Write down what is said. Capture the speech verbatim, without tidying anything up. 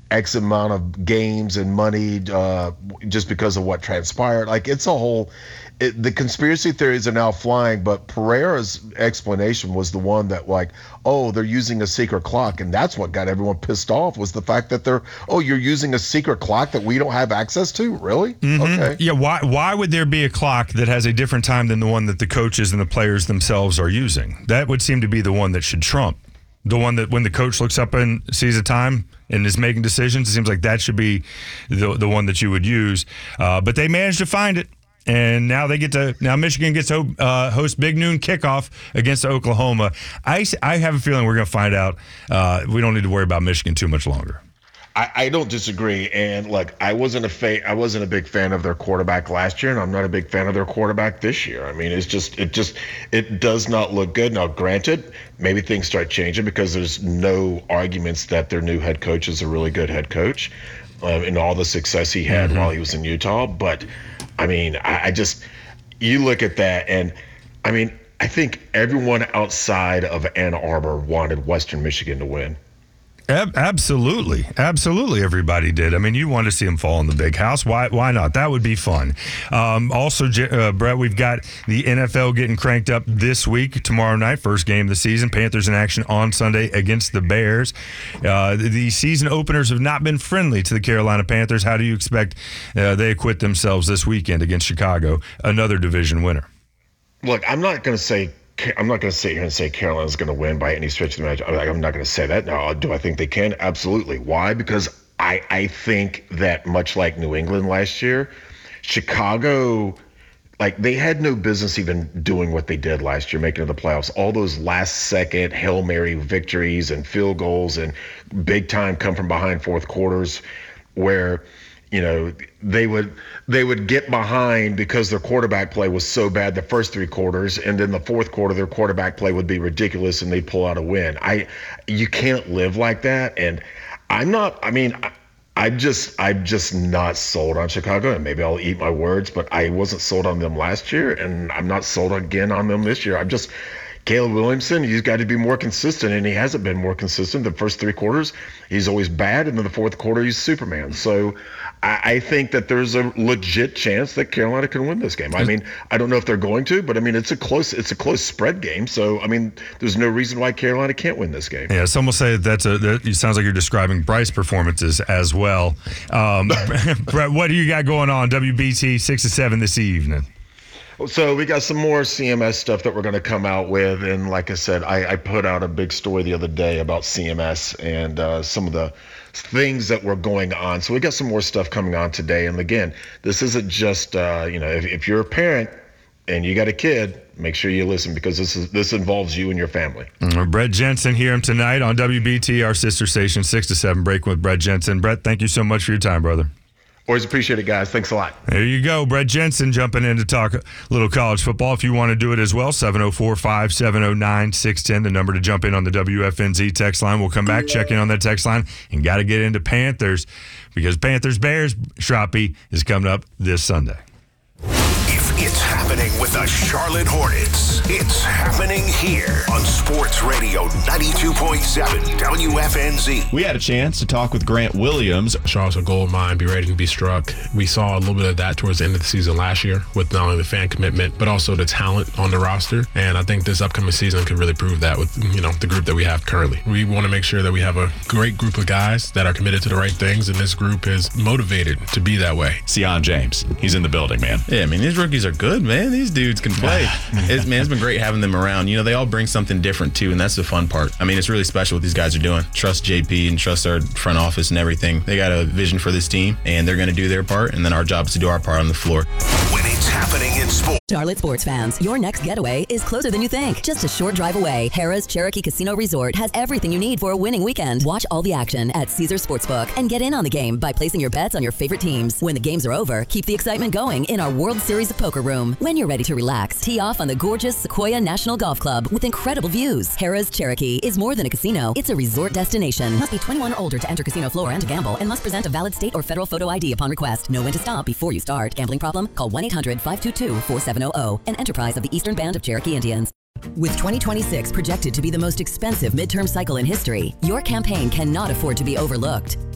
X amount of games and money uh, just because of what transpired. Like, it's a whole it, the conspiracy theories are now flying, but Pereira's explanation was the one that, like, oh, they're using a secret clock, and that's what got everyone pissed off, was the fact that they're, oh, you're using a secret clock that we don't have access to? Really? Mm-hmm. Okay. Yeah, why why would there be a clock that has a different time than the one that the coaches and the players themselves are using? That would seem to be the one that should trump. The one that when the coach looks up and sees a time and is making decisions, it seems like that should be the the one that you would use. Uh, but they managed to find it. And now they get to now Michigan gets to uh, host Big Noon kickoff against Oklahoma. I, I have a feeling we're going to find out. Uh, we don't need to worry about Michigan too much longer. I, I don't disagree. And look, I wasn't a fa- I wasn't a big fan of their quarterback last year, and I'm not a big fan of their quarterback this year. I mean, it's just it just it does not look good. Now, granted, maybe things start changing because there's no arguments that their new head coach is a really good head coach, um, and all the success he had mm-hmm. while he was in Utah. But I mean, I, I just, you look at that, and I mean, I think everyone outside of Ann Arbor wanted Western Michigan to win. Ab- absolutely. Absolutely everybody did. I mean, you want to see them fall in the big house. Why Why not? That would be fun. Um, also, uh, Brett, we've got the N F L getting cranked up this week, tomorrow night, first game of the season. Panthers in action on Sunday against the Bears. Uh, the season openers have not been friendly to the Carolina Panthers. How do you expect uh, they acquit themselves this weekend against Chicago, another division winner? Look, I'm not going to say I'm not going to sit here and say Carolina's going to win by any stretch of the imagination. I'm not going to say that. Now, do I think they can? Absolutely. Why? Because I, I think that much like New England last year, Chicago, like, they had no business even doing what they did last year, making it to the playoffs. All those last-second Hail Mary victories and field goals and big-time come-from-behind fourth quarters where – you know, they would they would get behind because their quarterback play was so bad the first three quarters, and then the fourth quarter their quarterback play would be ridiculous and they'd pull out a win. I you can't live like that, and I'm not. I mean, I, I'm just I'm just not sold on Chicago, and maybe I'll eat my words, but I wasn't sold on them last year, and I'm not sold again on them this year. I'm just. Caleb Williamson, he's got to be more consistent, and he hasn't been more consistent. The first three quarters, he's always bad, and then the fourth quarter, he's Superman. So I, I think that there's a legit chance that Carolina can win this game. I mean, I don't know if they're going to, but I mean, it's a close it's a close spread game. So I mean, there's no reason why Carolina can't win this game. Yeah, some will say that's a. That, it sounds like you're describing Bryce performances as well. Um, Brett, what do you got going on? W B T six to seven this evening. So we got some more C M S stuff that we're going to come out with. And like I said, I, I put out a big story the other day about C M S and uh, some of the things that were going on. So we got some more stuff coming on today. And again, this isn't just, uh, you know, if, if you're a parent and you got a kid, make sure you listen because this is this involves you and your family. Mm-hmm. Brett Jensen here tonight on W B T, our sister station, six to seven, Breaking with Brett Jensen. Brett, thank you so much for your time, brother. Always appreciate it, guys. Thanks a lot. There you go. Brett Jensen jumping in to talk a little college football. If you want to do it as well, seven oh four, five seven oh, nine six one oh, the number to jump in on the W F N Z text line. We'll come back, check in on that text line, and got to get into Panthers because Panthers-Bears, Schrappy, is coming up this Sunday. If it's happening with the Charlotte Hornets, it's happening here on Sports Radio ninety-two point seven W F N Z. We had a chance to talk with Grant Williams. Charlotte's a gold mine, be ready to be struck. We saw a little bit of that towards the end of the season last year with not only the fan commitment, but also the talent on the roster. And I think this upcoming season could really prove that with, you know, the group that we have currently. We want to make sure that we have a great group of guys that are committed to the right things, and this group is motivated to be that way. Sion James, he's in the building, man. Yeah, I mean, these rookies are good, man. These dudes can play. it's, man, it's been great having them around. You know, they all bring something different, too, and that's the fun part. I mean, it's really special what these guys are doing. Trust J P and trust our front office and everything. They got a vision for this team, and they're going to do their part, and then our job is to do our part on the floor. When it's happening in sports. Charlotte sports fans, your next getaway is closer than you think. Just a short drive away, Harrah's Cherokee Casino Resort has everything you need for a winning weekend. Watch all the action at Caesars Sportsbook and get in on the game by placing your bets on your favorite teams. When the games are over, keep the excitement going in our World Series of Poker room. When you're ready to relax, tee off on the gorgeous Sequoia National Golf Club with incredible views. Harrah's Cherokee is more than a casino, it's a resort destination. Must be twenty-one or older to enter casino floor and to gamble, and must present a valid state or federal photo I D upon request. Know when to stop before you start. Gambling problem? Call one eight hundred, five two two, four seven zero zero. An enterprise of the Eastern Band of Cherokee Indians. With twenty twenty-six projected to be the most expensive midterm cycle in history, your campaign cannot afford to be overlooked.